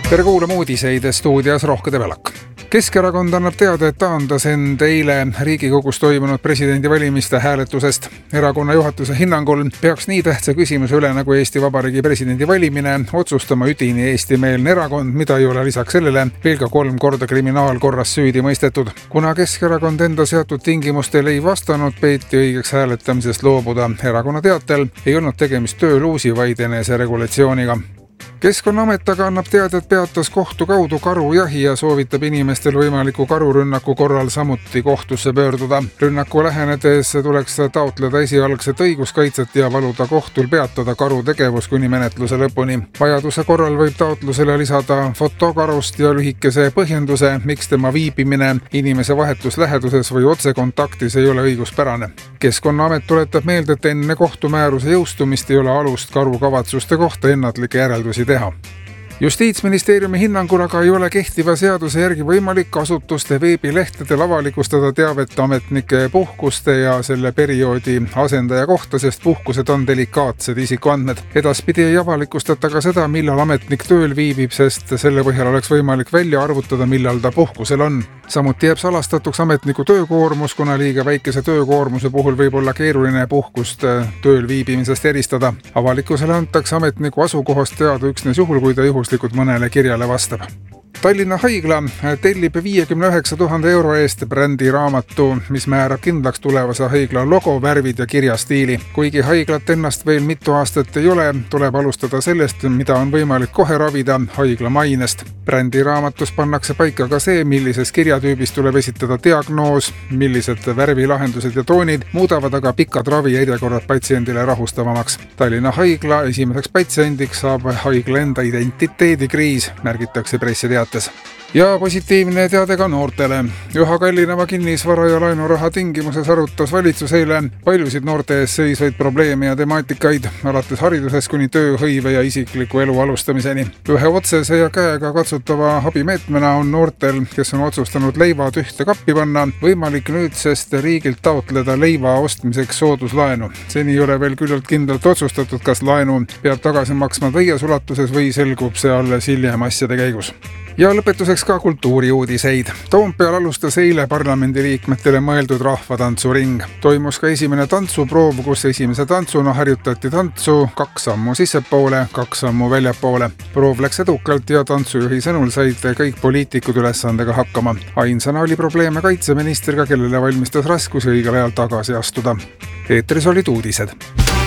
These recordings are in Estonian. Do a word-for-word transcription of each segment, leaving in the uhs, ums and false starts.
tere kuulama uudiseid stuudias Rohke Debelak. Keskerakond annab teada, et taandas end eile Riigikogus toimunud presidendivalimiste hääletusest. Erakonna juhatuse hinnangul peaks nii tähtsa küsimuse üle nagu Eesti Vabariigi presidendi valimine otsustama üdini eestimeelne erakond, mida ei ole lisaks sellele veel ka kolm korda kriminaalkorras süüdi mõistetud. Kuna Keskerakond enda seatud tingimustel ei vastanud, peeti õigeks hääletamisest loobuda. Erakonna teatel ei olnud tegemist tööluusi, vaid enese regulatsiooniga. Keskkonnaamet aga annab teada, et peatas kohtu kaudu karujahi ja soovitab inimestel võimaliku karurünnaku korral samuti kohtusse pöörduda. Rünnaku lähenedes tuleks taotleda esialgset õiguskaitset ja paluda kohtul peatada karu tegevus kuni menetluse lõpuni. Vajaduse korral võib taotlusele lisada fotokarust ja lühikese põhjenduse, miks tema viibimine inimese vahetus läheduses või otsekontaktis ei ole õiguspärane. Keskkonnaamet tuletab meelde, et enne kohtumääruse jõustumist ei ole alust karu kavatsuste kohta ennatlikke järeldusi teha. Justiitsministeeriumi hinnangul aga ei ole kehtiva seaduse järgi võimalik asutuste veebilehtedel avalikustada teavet ametnike puhkuste ja selle perioodi asendaja kohta, sest puhkused on delikaatsed isikuandmed. Edaspidi ei avalikustata ka seda, millal ametnik tööl viibib, sest selle põhjal oleks võimalik välja arvutada, millal ta puhkusel on. Samuti jääb salastatuks ametniku töökoormus, kuna liiga väikese töökoormuse puhul võib olla keeruline puhkust tööl viibimisest eristada. Avalikkusele antakse ametniku asukohast teada üksnes juhul, kui ta juhuslikult mõnele kirjale vastab. Tallinna Haigla tellib viiekümne üheksa tuhande euro eest brändi raamatu, mis määrab kindlaks tulevase haigla logo, värvid ja kirjastiili. Kuigi haiglat ennast veel mitu aastat ei ole, tuleb alustada sellest, mida on võimalik kohe ravida haigla mainest. Brändi raamatus pannakse paika ka see, millises kirjatüübis tuleb esitada diagnoos, millised värvilahendused ja toonid muudavad aga pikad ravi järjekorrad patsiendile rahustavamaks. Tallinna Haigla esimeseks patsiendiks saab haigla enda identiteedikriis, märgitakse pressiteates. Ja positiivne teade ka noortele. Üha kallineva kinnisvara ja laenuraha tingimuses arutas valitsus eile paljusid noorte ees seisvaid probleeme ja temaatikaid, alates haridusest kuni tööhõive ja isikliku elu alustamiseni. Ühe otsese ja käega katsutava abimeetmena on noortel, kes on otsustanud leivad ühte kappi panna, võimalik nüüdsest riigilt taotleda leiva ostmiseks sooduslaenu. Seni ei ole veel küllalt kindlalt otsustatud, kas laenu peab tagasi maksma täies ulatuses või selgub see alles hiljem asjade käigus. Ja lõpetuseks ka kultuuriuudiseid. Toompeal alustas eile parlamendiliikmetele mõeldud rahvatantsuring. Toimus ka esimene tantsuproov, kus esimese tantsuna harjutati tantsu kaks sammu sissepoole, kaks sammu väljapoole. Proov läks edukalt ja tantsujuhi sõnul said kõik poliitikud ülesandega hakkama. Ainsana oli probleeme kaitseministriga, kellele valmistas raskusi õigel ajal tagasi astuda. Eetris olid uudised.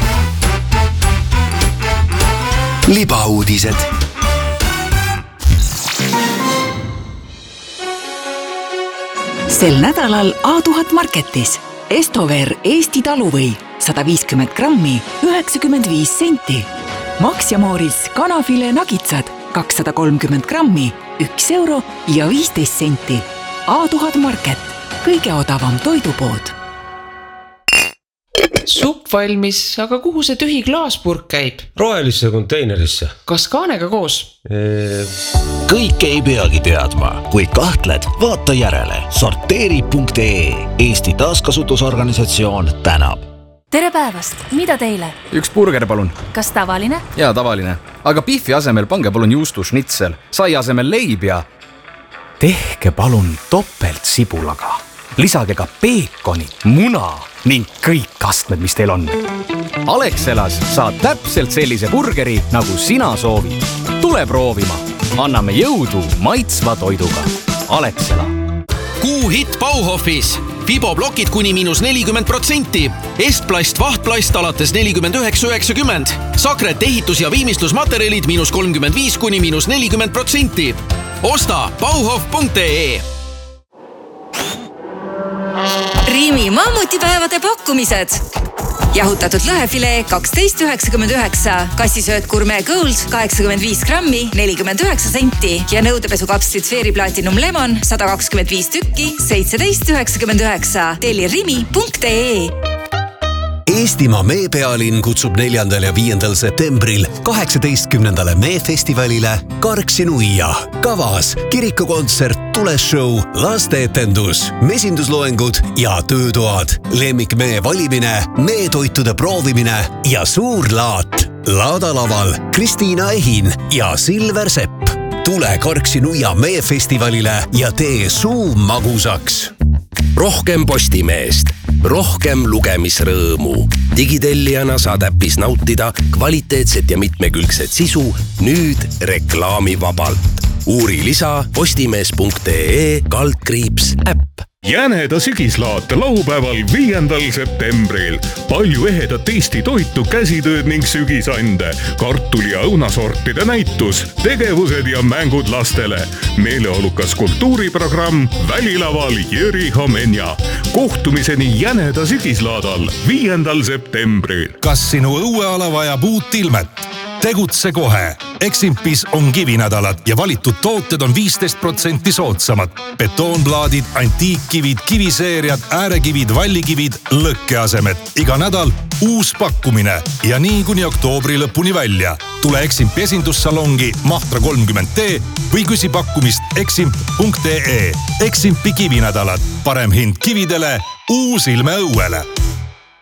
Libauudised. Sel nädalal A tuhat marketis Estover Eesti taluvõi sada viiskümmend grammi üheksakümmend viis senti. Max ja Mooris kanafile nagitsad kakssada kolmkümmend grammi üks euro ja viisteist senti. A tuhat market, kõige odavam toidupood. Supp valmis, aga kuhu see tühi klaaspurk käib? Rohelisse konteinerisse. Kas kaanega koos? Eee... Kõike ei peagi teadma. Kui kahtled, vaata järele. Sorteeri punkt ee. Eesti taaskasutusorganisatsioon tänab. Tere päevast, mida teile? Üks burger palun. Kas tavaline? Jaa, tavaline. Aga biffi asemel pange palun juustu schnitzel. Sai asemel leib ja... Tehke palun topelt sibulaga. Lisage ka peekoni, muna ning kõik astmed, mis teil on. Alexelas saad täpselt sellise burgeri, nagu sina soovid. Tule proovima. Anname jõudu maitsva toiduga. Alexela. Kuu hitt Bauhofis. Fiboblokid kuni miinus nelikümmend protsenti. Estplast vahtplast alates nelikümmend üheksa üheksakümmend. Sakret ehitus- ja viimistlusmaterjalid miinus kolmkümmend viis kuni miinus nelikümmend protsenti. Osta bauhof punkt ee. Rimi mammutipäevade pakkumised. Jahutatud lõhefilee kaksteist üheksakümmend üheksa, kassisööt Gourmet Gold kaheksakümmend viis grammi nelikümmend üheksa senti ja nõudepesukapslid Sferi Platinum Lemon sada kakskümmend viis tükki seitseteist üheksakümmend üheksa. Telli rimi punkt ee. Eestimaa meepealinn kutsub neljandal ja viiendal septembril kaheksateistkümnendale meefestivalile Karksinuia. Kavas kirikukontsert, tulesshow, lasteetendus, mesindusloengud ja töötoad. Lemmikmee valimine, meetoitude proovimine ja suur laat. Laadalaval Kristiina Ehin ja Silver Sepp. tule Karksi-Nuia meefestivalile ja tee suu magusaks. Rohkem Postimeest, rohkem lugemisrõõmu. Digitellijana saad äppis nautida kvaliteetset ja mitmekülgset sisu nüüd reklaamivabalt. Uuri lisa postimees punkt ee kaldkriips äpp. Jäneda sügislaat laupäeval viiendal septembril. Palju ehedat Eesti toitu, käsitööd ning sügisande, kartuli ja õunasortide näitus, tegevused ja mängud lastele. Meeleolukas kultuuriprogramm välilaval Jüri Homenja. Kohtumiseni Jäneda sügislaadal viiendal septembril. Kas sinu õueala vajab uut ilmet? Tegutse kohe. Eximpis on kivinädalad ja valitud tooted on viisteist protsenti soodsamad. Betoonplaadid, antiikkivid, kiviseeriad, äärekivid, vallikivid, lõkkeasemed. Iga nädal uus pakkumine ja nii kuni oktoobri lõpuni välja. Tule Eximpi esindussalongi Mahtra kolmkümmend D või küsi pakkumist eximp punkt ee. Eximpi kivinädalad. Parem hind kividele, uus ilme õuele.